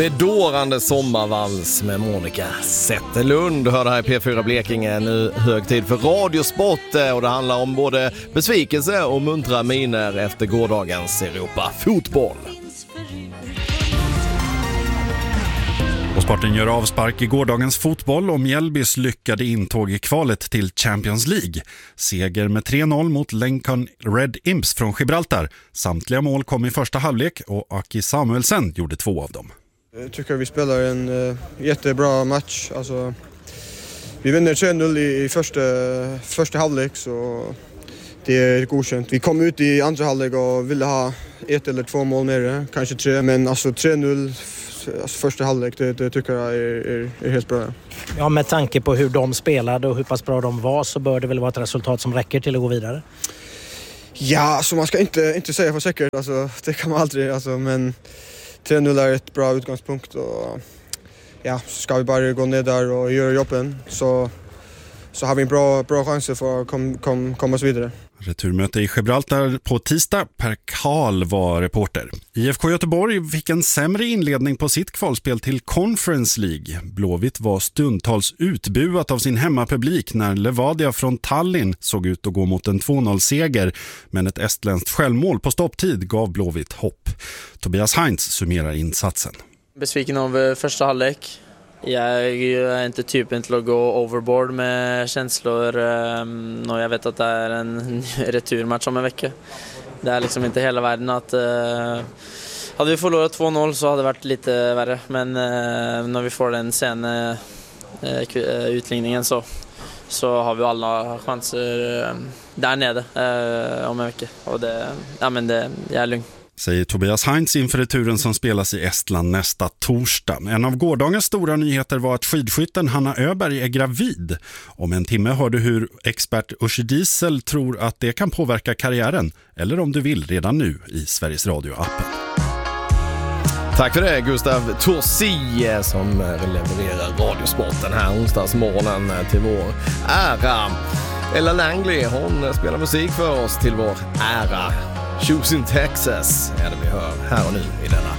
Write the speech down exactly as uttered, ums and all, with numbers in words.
Bedårande sommarvals med Monica Zetterlund. Hör det här i P fyra Blekinge. Nu hög tid för radiosport och det handlar om både besvikelse och muntra miner efter gårdagens Europa-fotboll. Och sporten gör avspark i gårdagens fotboll och Mjällbys lyckade intåg i kvalet till Champions League. Seger med tre noll mot Lincoln Red Imps från Gibraltar. Samtliga mål kom i första halvlek och Aki Samuelsen gjorde två av dem. Jag tycker vi spelar en uh, jättebra match. Alltså, vi vinner tre noll i, i första, första halvlek, så det är godkänt. Vi kom ut i andra halvlek och ville ha ett eller två mål mer, kanske tre. Men alltså tre noll alltså, första halvlek, det, det tycker jag är, är, är helt bra. Ja, med tanke på hur de spelade och hur pass bra de var så bör det väl vara ett resultat som räcker till att gå vidare? Ja, alltså man ska inte, inte säga för säkert. Alltså, det kan man aldrig. Alltså, men tre noll är ett bra utgångspunkt och ja, ska vi bara gå ner där och göra jobben så, så har vi en bra, bra chans för att kom, kom, komma oss vidare. Returmöte i Gibraltar på tisdag. Per Karl var reporter. I F K Göteborg fick en sämre inledning på sitt kvalspel till Conference League. Blåvitt var stundtals utbuat av sin hemmapublik när Levadia från Tallinn såg ut att gå mot en två noll-seger. Men ett estländskt självmål på stopptid gav Blåvitt hopp. Tobias Heinz summerar insatsen. Besviken av första halvlek. Jag är inte typen till att gå overboard med känslor um, när jag vet att det är en returmatch om en vecka. Det är liksom inte hela världen att uh, hade vi förlorat två noll så hade det varit lite värre, men uh, när vi får den sen uh, uh, utligningen så så har vi alla chanser uh, där nere uh, om en vecka och det ja men det jag är lugn. Säger Tobias Heinz inför returen som spelas i Estland nästa torsdag. En av gårdagens stora nyheter var att skidskytten Hanna Öberg är gravid. Om en timme hör du hur expert Uschi Diesel tror att det kan påverka karriären. Eller om du vill redan nu i Sveriges Radio-appen. Tack för det, Gustav Torsi, som levererar radiosporten här onsdagsmorgonen till vår ära. Ella Langley, hon spelar musik för oss till vår ära. Choosing Texas är det vi hör här och nu i denna